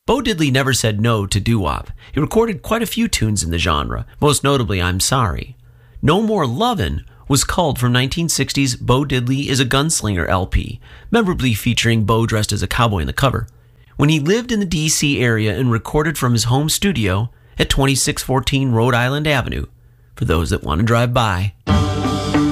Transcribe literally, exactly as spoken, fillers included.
Bo Diddley never said no to doo-wop. He recorded quite a few tunes in the genre, most notably I'm Sorry. No More Lovin' was culled from nineteen sixties Bo Diddley is a Gunslinger L P, memorably featuring Bo dressed as a cowboy in the cover, when he lived in the D C area and recorded from his home studio at twenty-six fourteen Rhode Island Avenue, for those that want to drive by.